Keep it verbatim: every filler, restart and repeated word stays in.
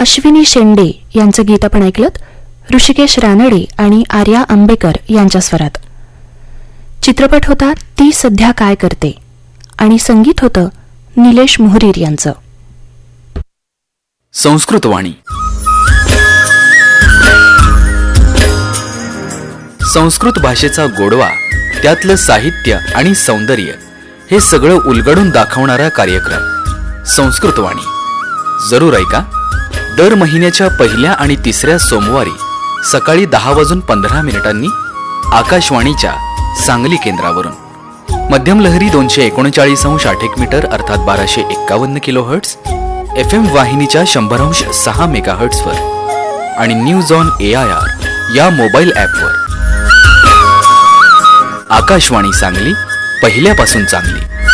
अश्विनी शेंडे यांचं गीत आपण ऐकलंत ऋषिकेश रानडे आणि आर्या आंबेकर यांच्या स्वरात. चित्रपट होता ती सध्या काय करते आणि संगीत होतं निलेश मोहरीर यांचं. संस्कृतवाणी. संस्कृत भाषेचा गोडवा, त्यातलं साहित्य आणि सौंदर्य हे सगळं उलगडून दाखवणारा कार्यक्रम संस्कृतवाणी. जरूर ऐका. दर महिन्याच्या पहिल्या आणि तिसऱ्या सोमवारी सकाळी दहा वाजून पंधरा मिनिटांनी आकाशवाणीच्या सांगली केंद्रावरून. मध्यम लहरी दोनशे एकोणचाळीस अंश आठ एक मीटर अर्थात बाराशे एक्कावन्न किलो हर्ट्स, एफ एम वाहिनीच्या शंभर अंश सहा मेगा हर्ट्सवर आणि news on A I R या मोबाईल ॲपवर. आकाशवाणी सांगली, पहिल्यापासून चांगली.